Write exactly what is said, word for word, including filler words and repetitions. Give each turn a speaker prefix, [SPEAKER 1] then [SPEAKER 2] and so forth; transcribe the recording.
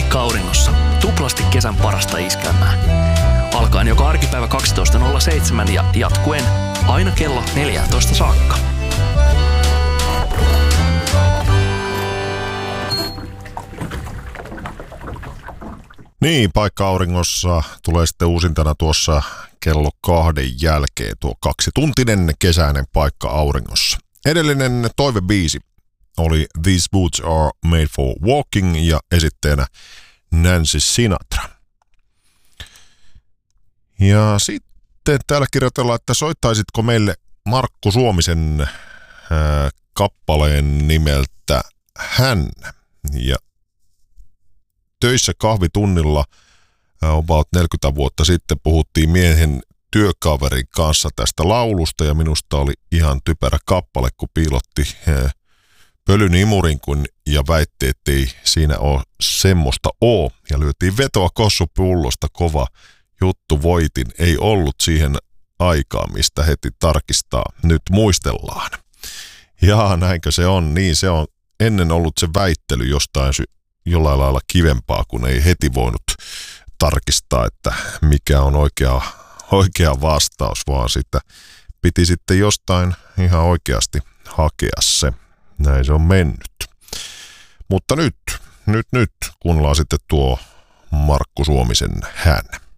[SPEAKER 1] paikka auringossa. Tuplasti kesän parasta iskelmää. Alkaen joka arkipäivä kaksitoista nolla seitsemän ja jatkuen aina kello neljätoista saakka.
[SPEAKER 2] Niin, paikka auringossa tulee sitten uusintana tuossa kello kahden jälkeen tuo kaksituntinen kesäinen paikka auringossa. Edellinen toivebiisi oli These Boots Are Made for Walking ja esitteenä Nancy Sinatra. Ja sitten täällä kirjoitellaan, että soittaisitko meille Markku Suomisen ää, kappaleen nimeltä Hän. Ja töissä kahvitunnilla about neljäkymmentä vuotta sitten puhuttiin miehen työkaverin kanssa tästä laulusta ja minusta oli ihan typerä kappale, kun piilotti pölyn imurin kun, ja väitti, ettei siinä ole semmoista oo. Ja lyötiin vetoa kossupullosta, kova juttu, voitin. Ei ollut siihen aikaa, mistä heti tarkistaa. Nyt muistellaan. Jaa, näinkö se on? Niin se on ennen ollut se väittely jostain sy- jollain lailla kivempaa, kun ei heti voinut tarkistaa, että mikä on oikea, oikea vastaus, vaan sitä piti sitten jostain ihan oikeasti hakea se. Näin se on mennyt. Mutta nyt, nyt, nyt kuunnellaan sitten tuo Markku Suomisen Hän.